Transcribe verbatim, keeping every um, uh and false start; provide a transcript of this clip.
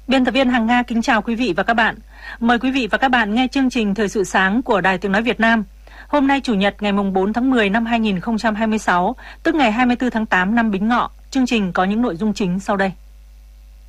Biên tập viên Hằng Nga kính chào quý vị và các bạn. Mời quý vị và các bạn nghe chương trình Thời sự sáng của Đài Tiếng nói Việt Nam. Hôm nay Chủ nhật ngày bốn tháng mười năm hai nghìn không trăm hai mươi sáu, tức ngày hai mươi tư tháng tám năm Bính Ngọ. Chương trình có những nội dung chính sau đây.